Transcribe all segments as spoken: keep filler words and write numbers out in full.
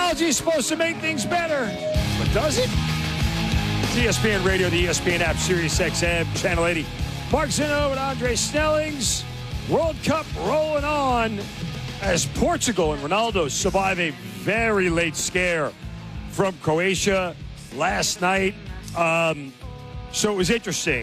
Technology is supposed to make things better, but does it? It's E S P N Radio, the E S P N app, Sirius X M, Channel eighty. Mark Zinno and Andre Snellings. World Cup rolling on as Portugal and Ronaldo survive a very late scare from Croatia last night. Um, so it was interesting.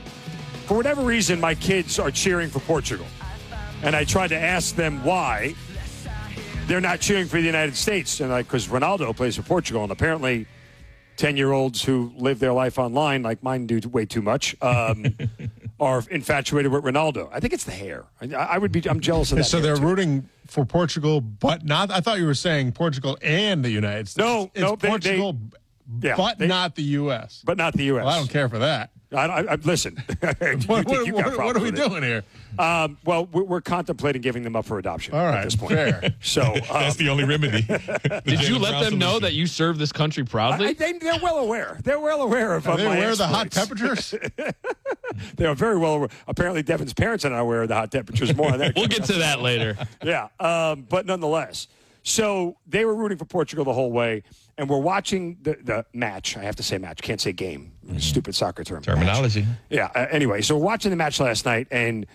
For whatever reason, my kids are cheering for Portugal. And I tried to ask them why they're not cheering for the United States. And because Ronaldo plays for Portugal, and apparently ten-year-olds who live their life online, like mine do way too much, um, are infatuated with Ronaldo. I think it's the hair. I, I would be. I'm jealous of that. So they're too. rooting for Portugal, but not. I thought you were saying Portugal and the United States. No, it's no, they, Portugal, they, yeah, but they, not the U S. But not the U S. Well, I don't care for that. I, I, I, listen, what, what, what, what are we doing here? Um, well, we're, we're contemplating giving them up for adoption. All right, at this point. Fair. So um, that's the only remedy. The Did you James let Brown them know solution. that you serve this country proudly? I, they, they're well aware. They're well aware of Are uh, they my aware of the hot exploits. temperatures? They are very well aware. Apparently, Devin's parents are not aware of the hot temperatures. More on that. We'll get to that later. Yeah, um, but nonetheless. So they were rooting for Portugal the whole way, and we're watching the, the match. I have to say match. Can't say game. Mm-hmm. Stupid soccer term. Terminology. Match. Yeah, uh, anyway, so we're watching the match last night, and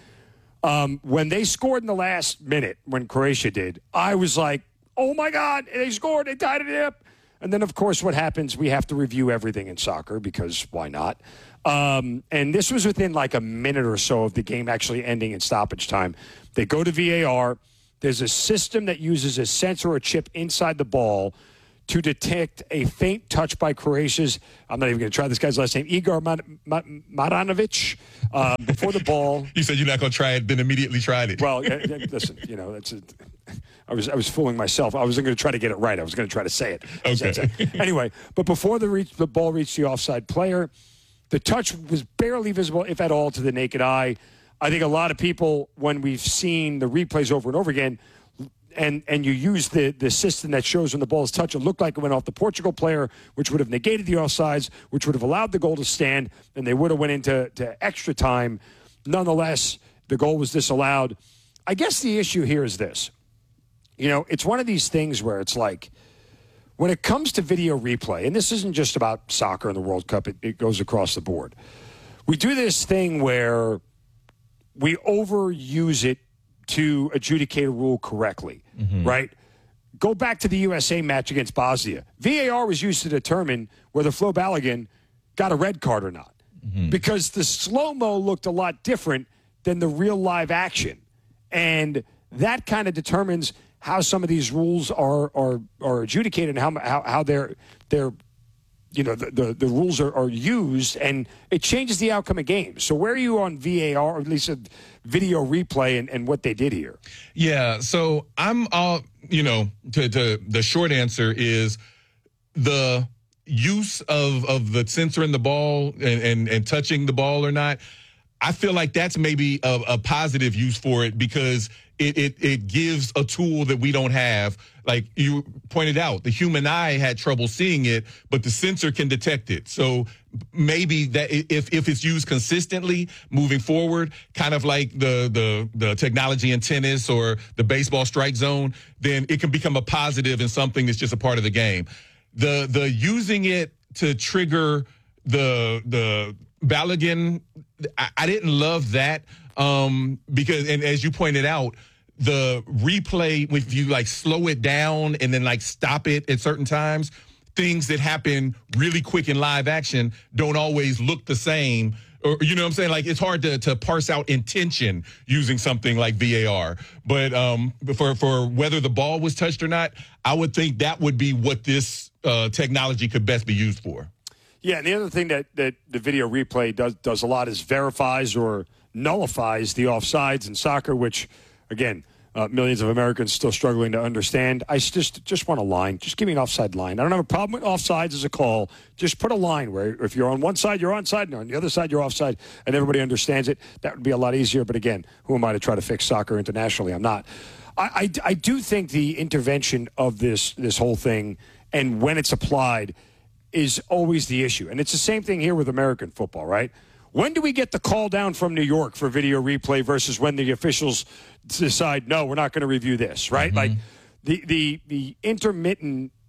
um, when they scored in the last minute, when Croatia did, I was like, oh, my God, they scored. They tied it up. And then, of course, what happens, we have to review everything in soccer because why not? Um, and this was within like a minute or so of the game actually ending in stoppage time. They go to V A R. There's a system that uses a sensor or chip inside the ball to detect a faint touch by Croatia's, I'm not even going to try this guy's last name, Igor Maranovic, uh, before the ball. You said you're not going to try it, then immediately tried it. Well, uh, listen, you know, that's a, I was I was fooling myself. I wasn't going to try to get it right. I was going to try to say it. Okay. Anyway, but before the, reach, the ball reached the offside player, the touch was barely visible, if at all, to the naked eye. I think a lot of people, when we've seen the replays over and over again, and and you use the, the system that shows when the ball is touched, it looked like it went off the Portugal player, which would have negated the offsides, which would have allowed the goal to stand, and they would have went into to extra time. Nonetheless, the goal was disallowed. I guess the issue here is this. You know, it's one of these things where it's like, when it comes to video replay, and this isn't just about soccer and the World Cup, it, it goes across the board. We do this thing where we overuse it to adjudicate a rule correctly, mm-hmm. right? Go back to the U S A match against Bosnia. V A R was used to determine whether Flo Balogun got a red card or not mm-hmm. because the slow-mo looked a lot different than the real live action. And that kind of determines how some of these rules are are, are adjudicated and how, how, how they're they're you know, the, the, the rules are, are used, and it changes the outcome of games. So where are you on V A R, or at least a video replay, and, and what they did here? Yeah, so I'm all, you know, to, to the short answer is the use of, of the censoring the ball and, and, and touching the ball or not. I feel like that's maybe a, a positive use for it because it, it it gives a tool that we don't have. Like you pointed out, the human eye had trouble seeing it, but the sensor can detect it. So maybe that if if it's used consistently moving forward, kind of like the the the technology in tennis or the baseball strike zone, then it can become a positive and something that's just a part of the game. The the using it to trigger the the Balogun, I, I didn't love that um, because, and as you pointed out, the replay, if you like slow it down and then like stop it at certain times, things that happen really quick in live action don't always look the same. Or, you know what I'm saying? Like, it's hard to, to parse out intention using something like V A R. But um, for, for whether the ball was touched or not, I would think that would be what this uh, technology could best be used for. Yeah, and the other thing that, that the video replay does does a lot is verifies or nullifies the offsides in soccer, which, again, uh, millions of Americans still struggling to understand. I just just want a line. Just give me an offside line. I don't have a problem with offsides as a call. Just put a line where if you're on one side, you're onside, and on the other side, you're offside, and everybody understands it. That would be a lot easier. But, again, who am I to try to fix soccer internationally? I'm not. I, I, I do think the intervention of this this whole thing and when it's applied is always the issue. And it's the same thing here with American football, right? When do we get the call down from New York for video replay versus when the officials decide, no, we're not going to review this, right? Mm-hmm. Like the, the, the intermittent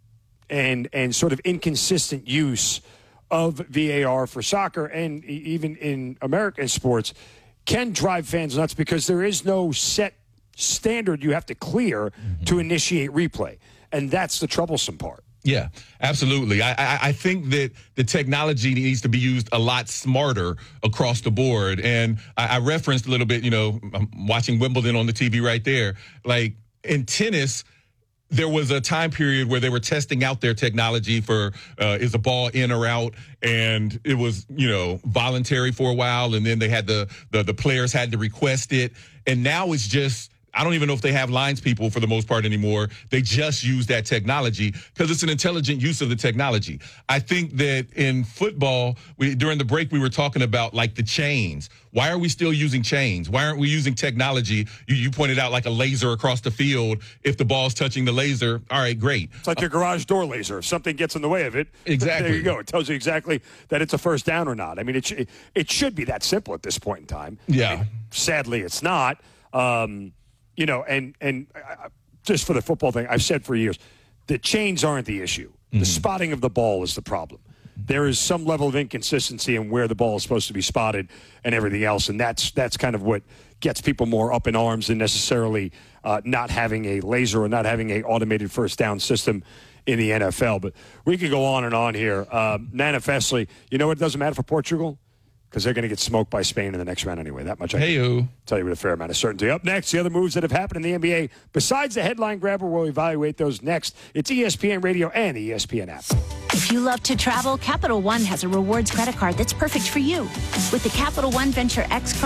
and and sort of inconsistent use of V A R for soccer and e- even in American sports can drive fans nuts because there is no set standard you have to clear mm-hmm. to initiate replay. And that's the troublesome part. Yeah, absolutely. I, I I think that the technology needs to be used a lot smarter across the board. And I, I referenced a little bit, you know, I'm watching Wimbledon on the T V right there. Like in tennis, there was a time period where they were testing out their technology for uh, is a ball in or out, and it was, you know, voluntary for a while, and then they had the the, the players had to request it, and now it's just. I don't even know if they have lines people for the most part anymore. They just use that technology because it's an intelligent use of the technology. I think that in football, we, during the break, we were talking about like the chains. Why are we still using chains? Why aren't we using technology? You, you pointed out like a laser across the field. If the ball's touching the laser, all right, great. It's like your garage door laser. If something gets in the way of it, exactly. There you go. It tells you exactly that it's a first down or not. I mean, it, sh- it should be that simple at this point in time. Yeah. I mean, sadly, it's not. Um, You know, and and uh, just for the football thing, I've said for years, the chains aren't the issue. Mm-hmm. The spotting of the ball is the problem. There is some level of inconsistency in where the ball is supposed to be spotted and everything else, and that's that's kind of what gets people more up in arms than necessarily uh, not having a laser or not having a automated first down system in the N F L. But we could go on and on here. Uh, manifestly, you know what? It doesn't matter for Portugal. Because they're going to get smoked by Spain in the next round anyway. That much I can tell you with a fair amount of certainty. Up next, the other moves that have happened in the N B A. Besides the headline grabber, we'll evaluate those next. It's E S P N Radio and the E S P N app. If you love to travel, Capital One has a rewards credit card that's perfect for you. With the Capital One Venture X card,